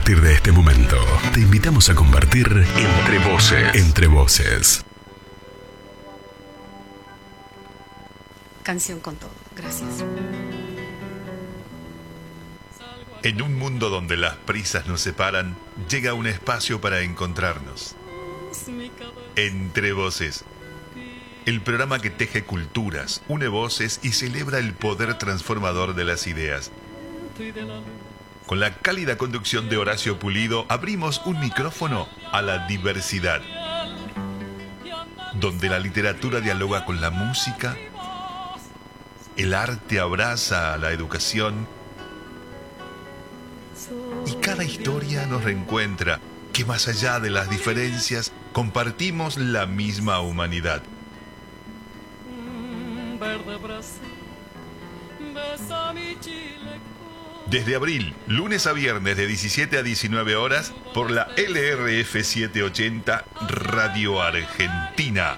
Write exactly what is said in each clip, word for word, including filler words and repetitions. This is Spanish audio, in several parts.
partir de este momento, te invitamos a compartir Entre Voces. Entre Voces. Canción con todo. Gracias. En un mundo donde las prisas nos separan, llega un espacio para encontrarnos. Entre Voces. El programa que teje culturas, une voces y celebra el poder transformador de las ideas. Con la cálida conducción de Horacio Pulido, abrimos un micrófono a la diversidad, donde la literatura dialoga con la música, el arte abraza a la educación y cada historia nos reencuentra que más allá de las diferencias compartimos la misma humanidad. Desde abril, lunes a viernes de diecisiete a diecinueve horas por la L R F setecientos ochenta Radio Argentina.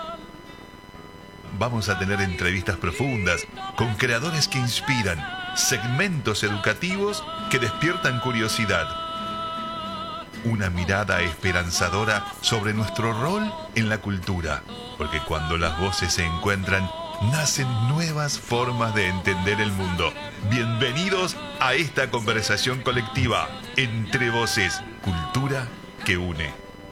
Vamos a tener entrevistas profundas con creadores que inspiran, segmentos educativos que despiertan curiosidad, una mirada esperanzadora sobre nuestro rol en la cultura, porque cuando las voces se encuentran, nacen nuevas formas de entender el mundo. Bienvenidos a esta conversación colectiva Entre Voces, cultura que une.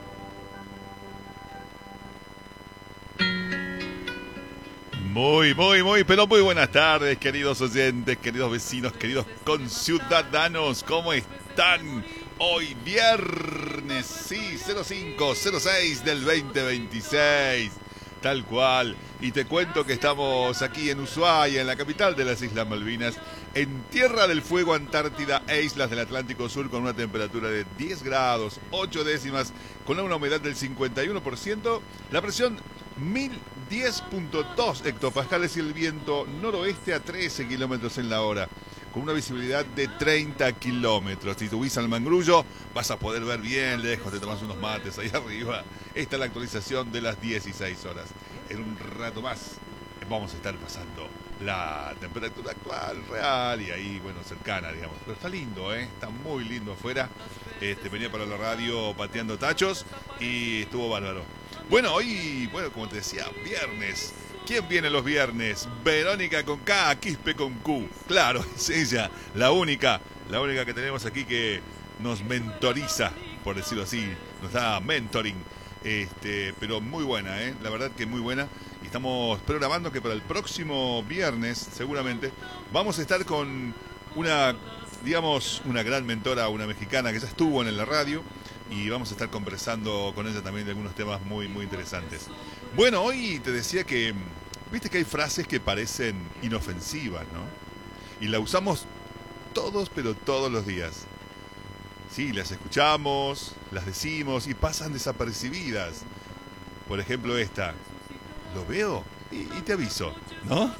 Muy, muy, muy, pero muy buenas tardes, queridos oyentes, queridos vecinos, queridos conciudadanos. ¿Cómo están? Hoy viernes, sí, cero cinco cero seis del veinte veintiséis. Tal cual. Y te cuento que estamos aquí en Ushuaia, en la capital de las Islas Malvinas, en Tierra del Fuego, Antártida e Islas del Atlántico Sur, con una temperatura de diez grados, ocho décimas, con una humedad del cincuenta y uno por ciento, la presión mil diez punto dos hectopascales y el viento noroeste a trece kilómetros en la hora, con una visibilidad de treinta kilómetros. Si subís al Mangrullo, vas a poder ver bien lejos, te tomas unos mates ahí arriba. Esta es la actualización de las dieciséis horas. En un rato más vamos a estar pasando la temperatura actual, real, y ahí, bueno, cercana, digamos. Pero está lindo, ¿eh? Está muy lindo afuera. Este, venía para la radio pateando tachos y estuvo bárbaro. Bueno, hoy, bueno, como te decía, viernes. ¿Quién viene los viernes? Verónica con K, Quispe con Q. Claro, es ella, la única, la única que tenemos aquí que nos mentoriza, por decirlo así, nos da mentoring. Este, pero muy buena, ¿eh? La verdad que muy buena. Y estamos programando que para el próximo viernes, seguramente, vamos a estar con una, digamos, una gran mentora, una mexicana que ya estuvo en la radio. Y vamos a estar conversando con ella también de algunos temas muy, muy interesantes. Bueno, hoy te decía que, viste que hay frases que parecen inofensivas, ¿no? Y la usamos todos, pero todos los días. Sí, las escuchamos, las decimos y pasan desapercibidas. Por ejemplo esta, lo veo y, y te aviso, ¿no?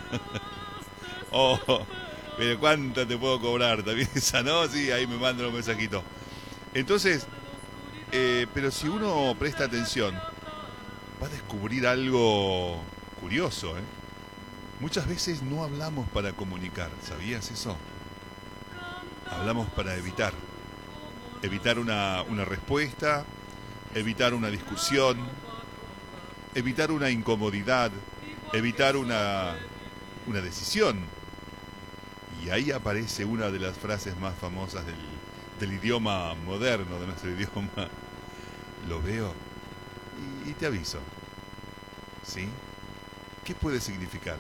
Oh, pero ¿cuánto te puedo cobrar? También esa, ¿no? Sí, ahí me mandan un mensajito. Entonces, eh, pero si uno presta atención, va a descubrir algo curioso, ¿eh? Muchas veces no hablamos para comunicar, ¿sabías eso? Hablamos para evitar. Evitar una, una respuesta, evitar una discusión, evitar una incomodidad, evitar una, una decisión. Y ahí aparece una de las frases más famosas del, del idioma moderno, de nuestro idioma. Lo veo y, y te aviso. ¿Sí? ¿Qué puede significar?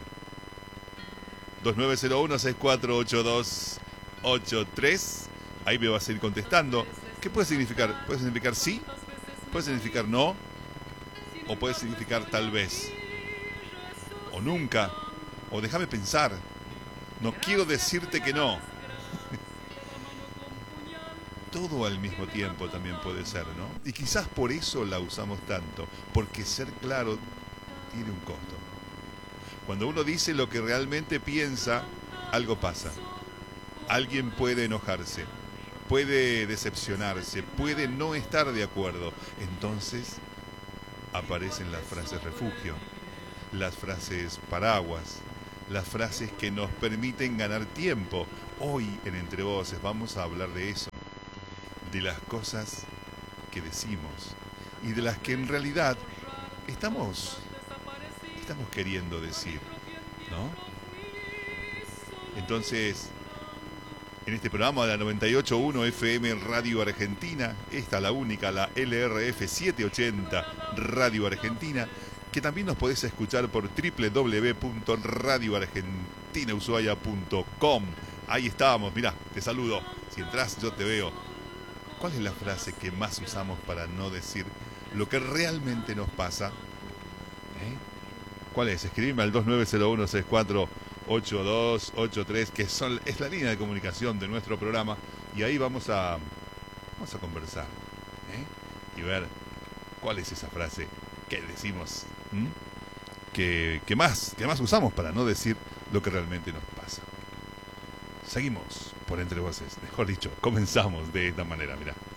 dos nueve cero uno seis cuatro ocho dos ocho tres. Ahí me vas a ir contestando. ¿Qué puede significar? ¿Puede significar sí? ¿Puede significar no? ¿O puede significar tal vez? ¿O nunca? ¿O déjame pensar? No quiero decirte que no. Todo al mismo tiempo también puede ser, ¿no? Y quizás por eso la usamos tanto. Porque ser claro tiene un costo. Cuando uno dice lo que realmente piensa, algo pasa. Alguien puede enojarse, puede decepcionarse, puede no estar de acuerdo. Entonces aparecen las frases refugio, las frases paraguas, las frases que nos permiten ganar tiempo. Hoy en Entre Voces vamos a hablar de eso. de las cosas que decimos y de las que en realidad estamos, estamos queriendo decir, ¿no? Entonces, en este programa de la noventa y ocho punto uno F M Radio Argentina, esta la única, la L R F setecientos ochenta Radio Argentina, que también nos podés escuchar por doble u doble u doble u punto radio argentina ushuaia punto com. Ahí estábamos, mirá, te saludo. Si entras, yo te veo. ¿Cuál es la frase que más usamos para no decir lo que realmente nos pasa? ¿Eh? ¿Cuál es? Escribime al dos nueve cero uno seis cuatro ocho dos ocho tres, que son, es la línea de comunicación de nuestro programa, y ahí vamos a, vamos a conversar, ¿eh? Y ver cuál es esa frase que decimos, ¿m? que, que más, que más usamos para no decir lo que realmente nos pasa. Seguimos por Entre Voces, mejor dicho, comenzamos de esta manera, mirá.